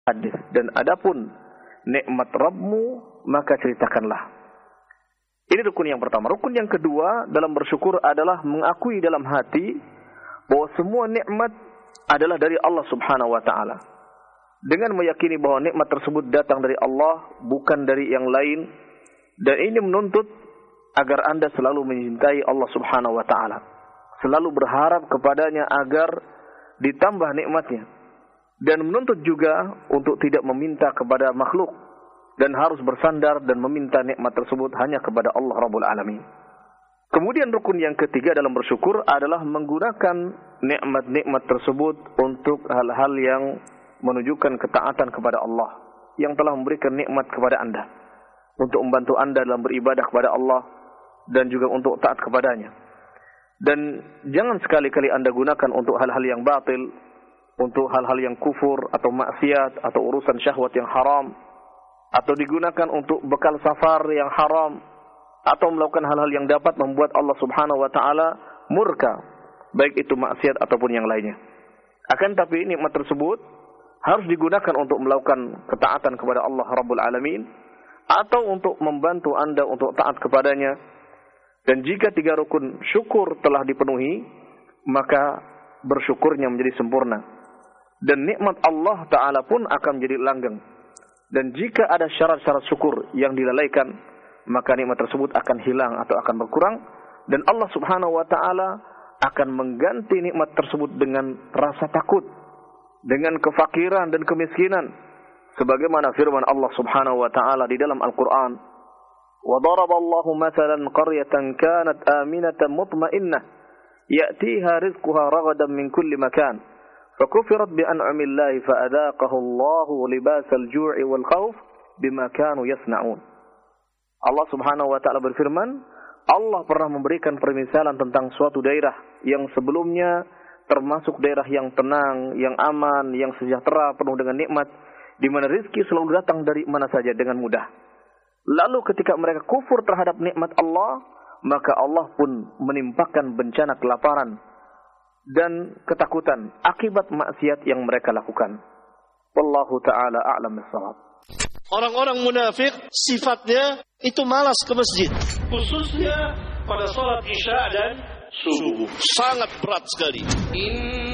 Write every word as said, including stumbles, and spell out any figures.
hadis. Dan adapun nikmat Rabbmu, maka ceritakanlah. Ini rukun yang pertama. Rukun yang kedua dalam bersyukur adalah mengakui dalam hati bahwa semua nikmat adalah dari Allah Subhanahu wa taala. Dengan meyakini bahwa nikmat tersebut datang dari Allah, bukan dari yang lain, dan ini menuntut agar Anda selalu mencintai Allah Subhanahu wa taala, selalu berharap kepadanya agar ditambah nikmatnya, dan menuntut juga untuk tidak meminta kepada makhluk dan harus bersandar dan meminta nikmat tersebut hanya kepada Allah Rabbul Alamin. Kemudian rukun yang ketiga dalam bersyukur adalah menggunakan nikmat-nikmat tersebut untuk hal-hal yang menunjukkan ketaatan kepada Allah yang telah memberikan nikmat kepada Anda, untuk membantu Anda dalam beribadah kepada Allah dan juga untuk taat kepadanya. Dan jangan sekali-kali Anda gunakan untuk hal-hal yang batil, untuk hal-hal yang kufur atau maksiat atau urusan syahwat yang haram, atau digunakan untuk bekal safar yang haram, atau melakukan hal-hal yang dapat membuat Allah Subhanahu wa taala murka, baik itu maksiat ataupun yang lainnya. Akan tapi nikmat tersebut harus digunakan untuk melakukan ketaatan kepada Allah Rabbul Alamin, atau untuk membantu Anda untuk taat kepadanya. Dan jika tiga rukun syukur telah dipenuhi, maka bersyukurnya menjadi sempurna. Dan nikmat Allah Ta'ala pun akan menjadi langgeng. Dan jika ada syarat-syarat syukur yang dilalaikan, maka nikmat tersebut akan hilang atau akan berkurang. Dan Allah Subhanahu wa Ta'ala akan mengganti nikmat tersebut dengan rasa takut, dengan kefakiran dan kemiskinan, sebagaimana firman Allah Subhanahu wa taala di dalam Al-Qur'an, "Wa daraballahu mathalan qaryatan kanat aminatan mutma'innah ya'tiha rizquha ragadan min kulli makan fakufirat bi an'amillahi fa'adaqahu Allahu libasal ju'i wal khauf bima kanu yasna'un." Allah Subhanahu wa taala berfirman, Allah pernah memberikan permisalan tentang suatu daerah yang sebelumnya termasuk daerah yang tenang, yang aman, yang sejahtera, penuh dengan nikmat, di mana rezeki selalu datang dari mana saja dengan mudah. Lalu ketika mereka kufur terhadap nikmat Allah, maka Allah pun menimpakan bencana kelaparan dan ketakutan akibat maksiat yang mereka lakukan. Wallahu ta'ala a'lam bis-shawab. Orang-orang munafik sifatnya itu malas ke masjid, khususnya pada salat Isya dan subuh. Sangat berat sekali.